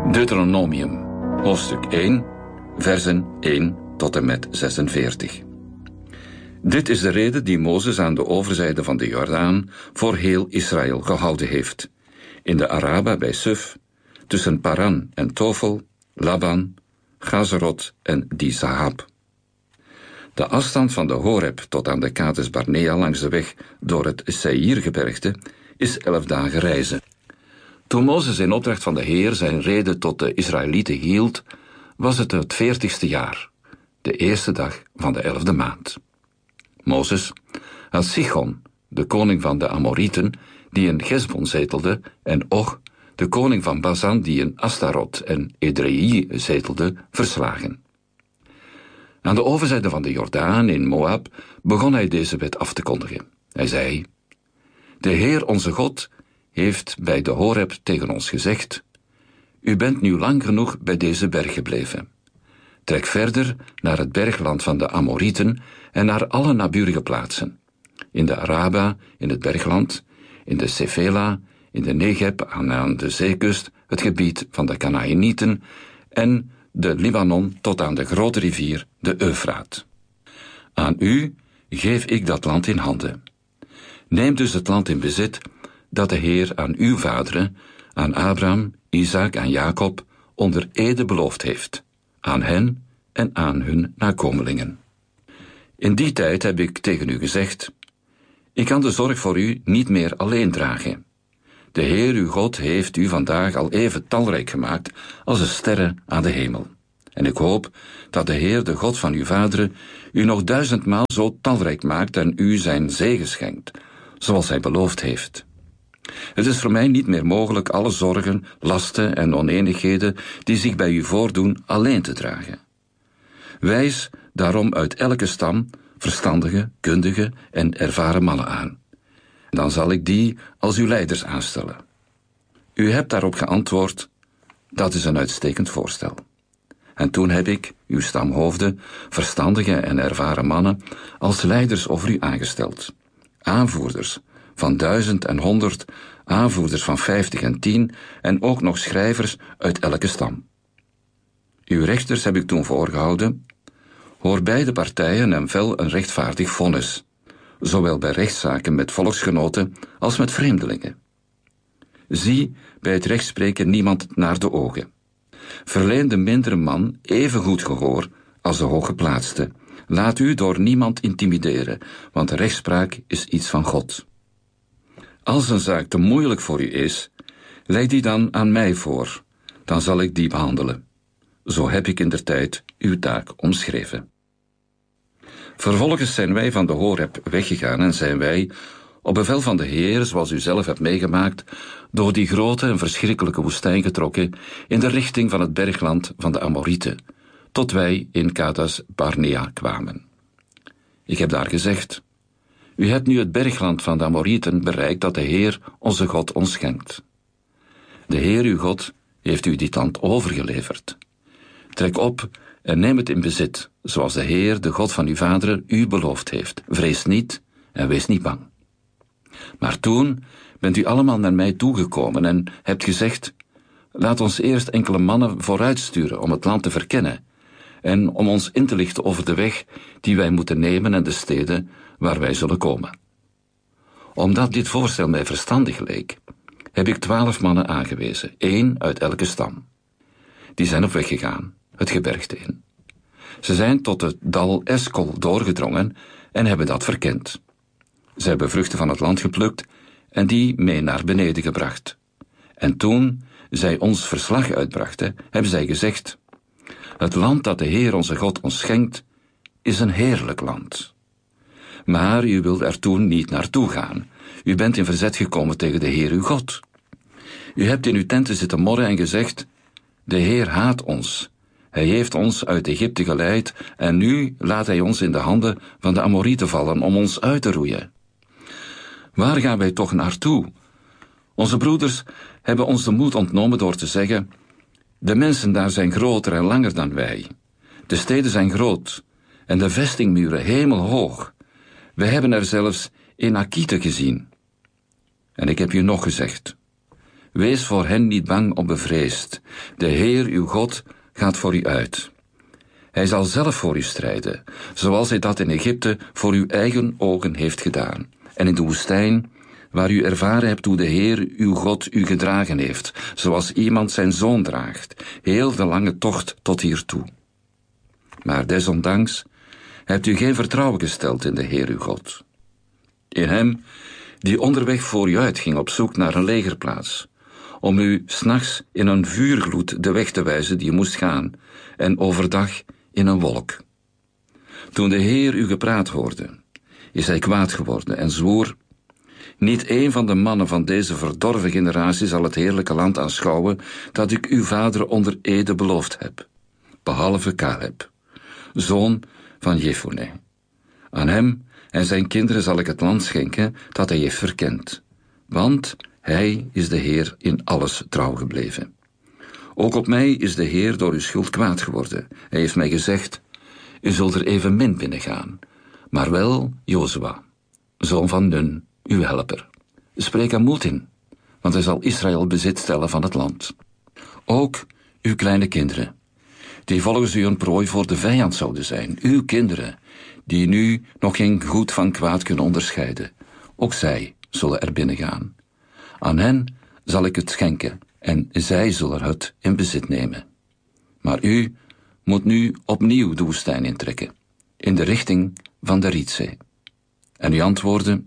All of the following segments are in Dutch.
Deuteronomium, hoofdstuk 1, versen 1 tot en met 46. Dit is de rede die Mozes aan de overzijde van de Jordaan voor heel Israël gehouden heeft. In de Araba bij Suf, tussen Paran en Tofel, Laban, Gazerot en Dizahab. De afstand van de Horeb tot aan de Kades Barnea langs de weg door het Seirgebergte is 11 dagen reizen. Toen Mozes in opdracht van de Heer zijn rede tot de Israëlieten hield, was het 40ste jaar, de eerste dag van de 11e maand. Mozes had Sichon, de koning van de Amorieten, die in Gesbon zetelde, en Og, de koning van Bazan, die in Astarot en Edrei zetelde, verslagen. Aan de overzijde van de Jordaan in Moab begon hij deze wet af te kondigen. Hij zei: De Heer onze God heeft bij de Horeb tegen ons gezegd: U bent nu lang genoeg bij deze berg gebleven. Trek verder naar het bergland van de Amorieten en naar alle naburige plaatsen. In de Araba, in het bergland, in de Sefela, in de Negeb aan de zeekust, het gebied van de Kanaïnieten en de Libanon tot aan de grote rivier, de Eufraat. Aan u geef ik dat land in handen. Neem dus het land in bezit dat de Heer aan uw vaderen, aan Abraham, Isaac en Jacob, onder ede beloofd heeft, aan hen en aan hun nakomelingen. In die tijd heb ik tegen u gezegd: Ik kan de zorg voor u niet meer alleen dragen. De Heer uw God heeft u vandaag al even talrijk gemaakt als de sterren aan de hemel. En ik hoop dat de Heer, de God van uw vaderen, u nog 1000 maal zo talrijk maakt en u zijn zegen schenkt, zoals hij beloofd heeft. Het is voor mij niet meer mogelijk alle zorgen, lasten en oneenigheden die zich bij u voordoen alleen te dragen. Wijs daarom uit elke stam verstandige, kundige en ervaren mannen aan. Dan zal ik die als uw leiders aanstellen. U hebt daarop geantwoord: Dat is een uitstekend voorstel. En toen heb ik, uw stamhoofden, verstandige en ervaren mannen, als leiders over u aangesteld. Aanvoerders van 1000 en 100, aanvoerders van 50 en 10, en ook nog schrijvers uit elke stam. Uw rechters heb ik toen voorgehouden: Hoor beide partijen en vel een rechtvaardig vonnis, zowel bij rechtszaken met volksgenoten als met vreemdelingen. Zie bij het rechtspreken niemand naar de ogen. Verleen de mindere man even goed gehoor als de hooggeplaatste. Laat u door niemand intimideren, want de rechtspraak is iets van God. Als een zaak te moeilijk voor u is, leg die dan aan mij voor, dan zal ik die behandelen. Zo heb ik indertijd uw taak omschreven. Vervolgens zijn wij van de Horeb weggegaan en zijn wij, op bevel van de Heer, zoals u zelf hebt meegemaakt, door die grote en verschrikkelijke woestijn getrokken in de richting van het bergland van de Amorieten, tot wij in Kades Barnea kwamen. Ik heb daar gezegd: U hebt nu het bergland van de Amorieten bereikt dat de Heer onze God ons schenkt. De Heer uw God heeft u dit land overgeleverd. Trek op en neem het in bezit, zoals de Heer, de God van uw vaderen, u beloofd heeft. Vrees niet en wees niet bang. Maar toen bent u allemaal naar mij toegekomen en hebt gezegd: Laat ons eerst enkele mannen vooruitsturen om het land te verkennen en om ons in te lichten over de weg die wij moeten nemen en de steden waar wij zullen komen. Omdat dit voorstel mij verstandig leek, heb ik 12 mannen aangewezen, 1 uit elke stam. Die zijn op weg gegaan, het gebergte in. Ze zijn tot het dal Eskol doorgedrongen en hebben dat verkend. Ze hebben vruchten van het land geplukt en die mee naar beneden gebracht. En toen zij ons verslag uitbrachten, hebben zij gezegd: Het land dat de Heer onze God ons schenkt, is een heerlijk land. Maar u wilt er toen niet naartoe gaan. U bent in verzet gekomen tegen de Heer uw God. U hebt in uw tenten zitten morren en gezegd: De Heer haat ons. Hij heeft ons uit Egypte geleid en nu laat hij ons in de handen van de Amorieten vallen om ons uit te roeien. Waar gaan wij toch naartoe? Onze broeders hebben ons de moed ontnomen door te zeggen: De mensen daar zijn groter en langer dan wij. De steden zijn groot en de vestingmuren hemelhoog. We hebben er zelfs Enakite gezien. En ik heb u nog gezegd: Wees voor hen niet bang of bevreesd. De Heer, uw God, gaat voor u uit. Hij zal zelf voor u strijden, zoals hij dat in Egypte voor uw eigen ogen heeft gedaan. En in de woestijn, waar u ervaren hebt hoe de Heer, uw God, u gedragen heeft, zoals iemand zijn zoon draagt, heel de lange tocht tot hiertoe. Maar desondanks hebt u geen vertrouwen gesteld in de Heer, uw God. In hem, die onderweg voor u uitging op zoek naar een legerplaats, om u 's nachts in een vuurgloed de weg te wijzen die u moest gaan, en overdag in een wolk. Toen de Heer u gepraat hoorde, is hij kwaad geworden en zwoer: niet één van de mannen van deze verdorven generatie zal het heerlijke land aanschouwen dat ik uw vader onder ede beloofd heb, behalve Caleb, zoon van Jefune. Aan hem en zijn kinderen zal ik het land schenken dat hij heeft verkend, want hij is de Heer in alles trouw gebleven. Ook op mij is de Heer door uw schuld kwaad geworden. Hij heeft mij gezegd: u zult er evenmin binnengaan, maar wel Jozua, zoon van Nun, uw helper. Spreek hem moed in, want hij zal Israël bezit stellen van het land. Ook uw kleine kinderen, die volgens u een prooi voor de vijand zouden zijn, uw kinderen, die nu nog geen goed van kwaad kunnen onderscheiden, ook zij zullen er binnengaan. Aan hen zal ik het schenken, en zij zullen het in bezit nemen. Maar u moet nu opnieuw de woestijn intrekken, in de richting van de Rietzee. En u antwoordde: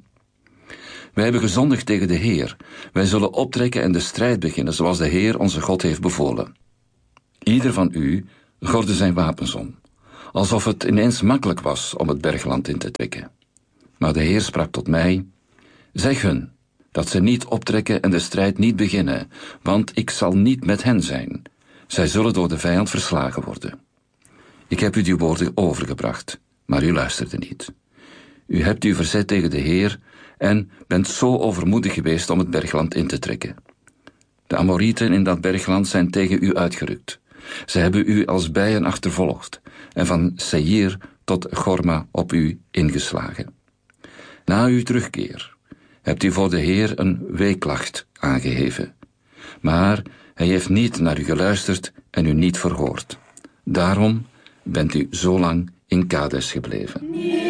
wij hebben gezondigd tegen de Heer. Wij zullen optrekken en de strijd beginnen, zoals de Heer onze God heeft bevolen. Ieder van u gordde zijn wapens om, alsof het ineens makkelijk was om het bergland in te trekken. Maar de Heer sprak tot mij: zeg hun dat ze niet optrekken en de strijd niet beginnen, want ik zal niet met hen zijn. Zij zullen door de vijand verslagen worden. Ik heb u die woorden overgebracht, maar u luisterde niet. U hebt u verzet tegen de Heer en bent zo overmoedig geweest om het bergland in te trekken. De Amorieten in dat bergland zijn tegen u uitgerukt. Ze hebben u als bijen achtervolgd en van Seir tot Gorma op u ingeslagen. Na uw terugkeer hebt u voor de Heer een weeklacht aangeheven. Maar hij heeft niet naar u geluisterd en u niet verhoord. Daarom bent u zo lang in Kades gebleven.